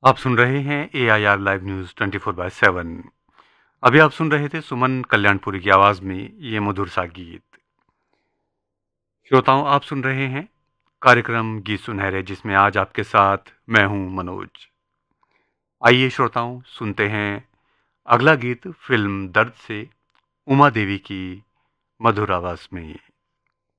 आप सुन रहे हैं AIR लाइव न्यूज़ 24/7। अभी आप सुन रहे थे सुमन कल्याणपुरी की आवाज़ में ये मधुर सा गीत। श्रोताओं, आप सुन रहे हैं कार्यक्रम गीत सुनहरे, जिसमें आज आपके साथ मैं हूं मनोज। आइए श्रोताओं, सुनते हैं अगला गीत फिल्म दर्द से उमा देवी की मधुर आवाज़ में।